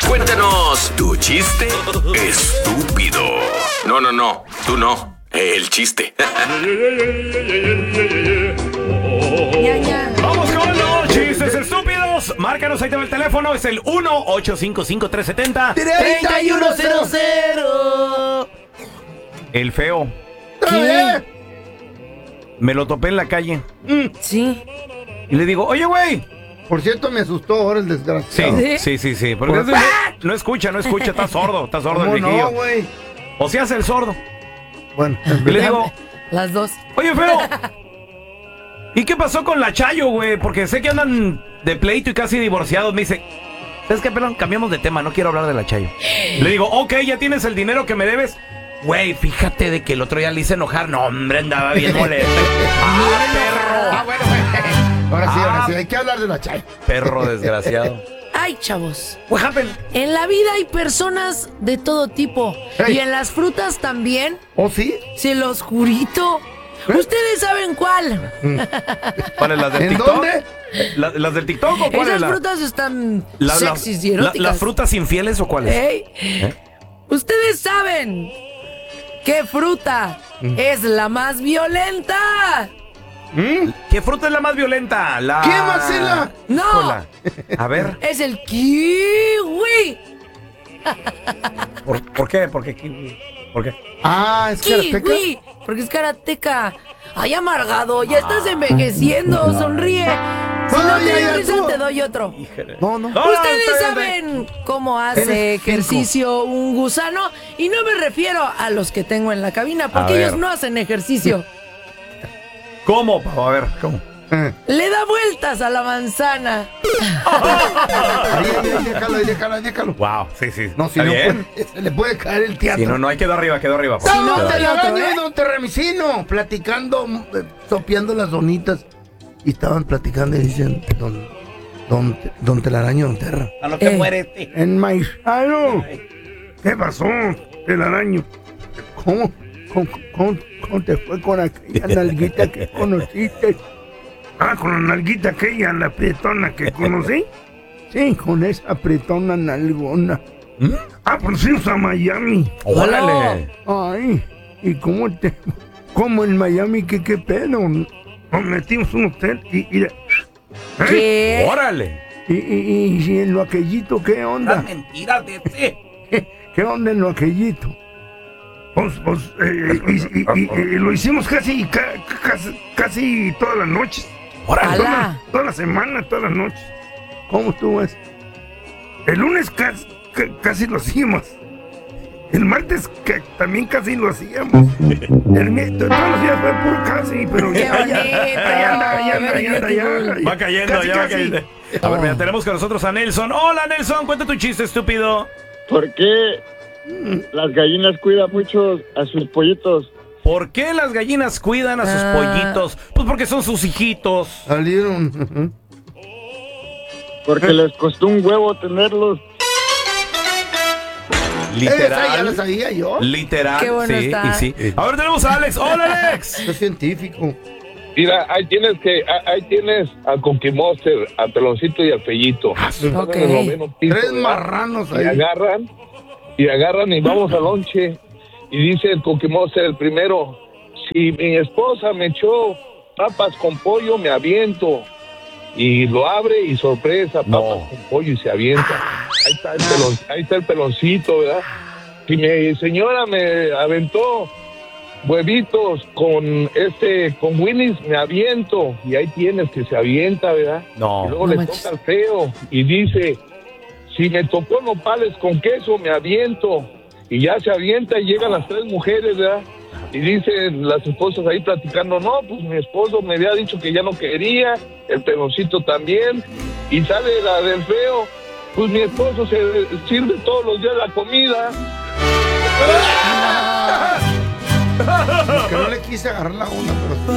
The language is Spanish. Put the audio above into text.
Cuéntanos tu chiste estúpido. No, tú no. El chiste. Vamos con los chistes estúpidos. Márcanos, ahí te va el teléfono. Es el 1-855-370-3100. El feo. ¿Qué? Me lo topé en la calle. Sí. Y le digo, oye, güey. Por cierto, me asustó ahora el desgraciado. Sí. Porque no escucha, está sordo el ¿Cómo viejillo. no, güey? O se hace el sordo. Bueno, Y le digo, Las dos. oye, feo. ¿Y qué pasó con la Chayo, güey? Porque sé que andan de pleito y casi divorciados. Me dice, ¿sabes qué, pelón? Cambiamos de tema, no quiero hablar de la Chayo. Le digo, ok, ya tienes el dinero que me debes. Güey, fíjate de que el otro día le hice enojar. No, hombre, andaba bien molesto. ¡Ah, bueno. Ahora sí, hay que hablar de la Chayo. perro desgraciado! Ay, chavos. What happened? En la vida hay personas de todo tipo. Hey. Y en las frutas también. ¿Oh, sí? Se los jurito. ¿Ustedes saben cuál? ¿Cuáles, las del ¿En TikTok? dónde? ¿Las del TikTok o cuáles? Esas frutas están sexys y eróticas. ¿Las frutas infieles o cuáles? Ey. ¿Ustedes saben qué fruta es la más violenta? ¿Qué fruta es la más violenta? ¿Qué, Marcela? No, Híjola. A ver, es el kiwi. ¿por qué? ¿Por qué? Ah, es karateca. Kiwi, porque es karateca. Ay, amargado, ya estás envejeciendo, sonríe. Si no Ay, te ay, doy ay, risa, tú. te doy otro. No. ¿Ustedes está bien. saben cómo hace Tienes 5. ejercicio un gusano? Y no me refiero a los que tengo en la cabina, porque A ver. ellos no hacen ejercicio. ¿Cómo, Pavo? A ver, ¿cómo? Le da vueltas a la manzana. Ahí, déjalo. Wow, sí. No, si ¿Está no, bien? se le puede caer el teatro. Sí, no, ahí quedó arriba, Pavo. no, Estábamos te en la otro, baña ¿eh? de Don Terramicino, platicando, sopeando las donitas. Y estaban platicando y dicen, don Telaraño, don Terra. A lo que muere. En maíz. ¡Aló! ¿Qué pasó, Telaraño? ¿Cómo te fue con aquella nalguita que conociste? Ah, con la nalguita aquella, la apretona que conocí. Sí, con esa apretona nalgona. Ah, pues fuimos a Miami. ¡Órale! Ay, ¿y cómo en Miami, qué pedo? Nos metimos en un hotel y ¿Qué? ¡Órale! y en lo aquellito, ¿qué onda? Mentiras de ti. ¿Qué onda en lo aquellito? Lo hicimos casi todas las noches. ¡Órale! Alá. Toda la semana, todas las noches. ¿Cómo estuvo eso? El lunes casi lo hacíamos. El martes también casi lo hacíamos. El miércoles, todos los días fue puro casi, pero ¡Qué ya bonito! Va cayendo, Casi, ya va casi. cayendo. A ver, mira, tenemos con nosotros a Nelson. Hola, Nelson, cuenta tu chiste, estúpido. ¿Por qué las gallinas cuidan mucho a sus pollitos? ¿Por qué las gallinas cuidan a sus pollitos? Pues porque son sus hijitos. Salieron. Porque les costó un huevo tenerlos. Esa ya la Literal. sabía yo. Literal. Qué bueno sí, está. y sí. A ver, tenemos a Alex. Hola, Alex. Es científico. Mira, ahí tienes a Cookie Monster, a Peloncito y al Fellito. Ok. Están en el noveno piso, Tres ¿verdad? marranos Y ahí. agarran y vamos al lonche. Y dice el Cookie Monster, el primero, si mi esposa me echó papas con pollo, me aviento. Y lo abre y sorpresa, papas con pollo y se avienta. Ahí está el peloncito, ¿verdad? Si mi señora me aventó huevitos con Willis, me aviento. Y ahí tienes que se avienta, ¿verdad? No. Y luego No le manches. toca al feo y dice, si me tocó nopales con queso, me aviento. Y ya se avienta y llegan las tres mujeres, ¿verdad? Y dicen las esposas ahí platicando, no, pues mi esposo me había dicho que ya no quería, el peloncito también. Y sale la del feo, pues mi esposo se sirve todos los días la comida. Que no le quise agarrar la onda, pero